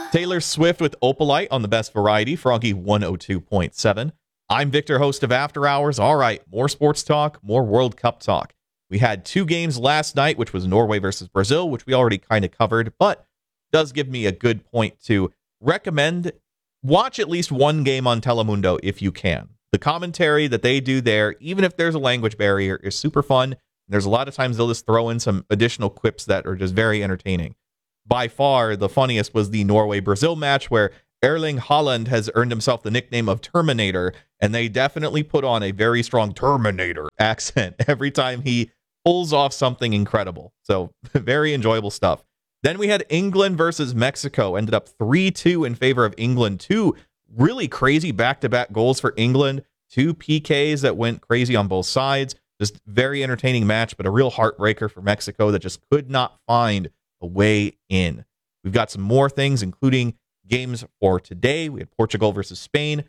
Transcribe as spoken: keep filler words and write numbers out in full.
Taylor Swift with Opalite on the best variety, Froggy one oh two point seven. I'm Victor, host of After Hours. All right, more sports talk, more World Cup talk. We had two games last night, which was Norway versus Brazil, which we already kind of covered, but does give me a good point to recommend watch at least one game on Telemundo if you can. The commentary that they do there, even if there's a language barrier, is super fun. There's a lot of times they'll just throw in some additional quips that are just very entertaining. By far, the funniest was the Norway-Brazil match where Erling Haaland has earned himself the nickname of Terminator, and they definitely put on a very strong Terminator accent every time he pulls off something incredible. So, very enjoyable stuff. Then we had England versus Mexico, ended up three two in favor of England. Two really crazy back-to-back goals for England, two P Ks that went crazy on both sides. Just very entertaining match, but a real heartbreaker for Mexico that just could not find a way in. We've got some more things, including games for today. We had Portugal versus Spain,